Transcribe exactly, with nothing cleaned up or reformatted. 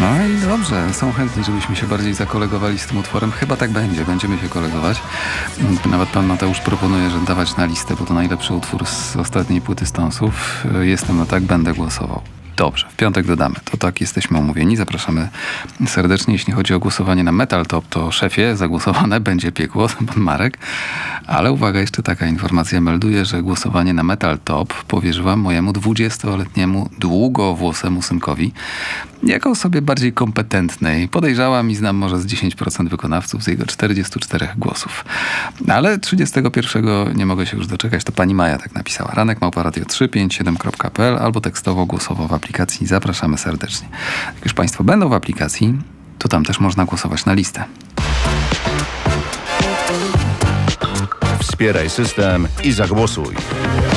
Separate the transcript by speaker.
Speaker 1: No i dobrze, są chętni, żebyśmy się bardziej zakolegowali z tym utworem. Chyba tak będzie, będziemy się kolegować. Nawet pan Mateusz proponuje, że dawać na listę, bo to najlepszy utwór z ostatniej płyty Stonesów. Jestem na tak, będę głosował. Dobrze, w piątek dodamy. To tak, jesteśmy umówieni. Zapraszamy serdecznie. Jeśli chodzi o głosowanie na Metal Top, to szefie, zagłosowane będzie piekło, pan Marek. Ale uwaga, jeszcze taka informacja melduje, że głosowanie na Metal Top powierzyłam mojemu dwudziestoletniemu długowłosemu synkowi jako osobie bardziej kompetentnej. Podejrzałam i znam może z dziesięć procent wykonawców z jego czterdziestu czterech głosów. Ale trzydziestego pierwszego nie mogę się już doczekać. To pani Maja tak napisała. Ranek małpa radio trzy pięć siedem kropka p l albo tekstowo, głosowo w aplikacji. Zapraszamy serdecznie. Jak już państwo będą w aplikacji, to tam też można głosować na listę.
Speaker 2: Wspieraj system i zagłosuj.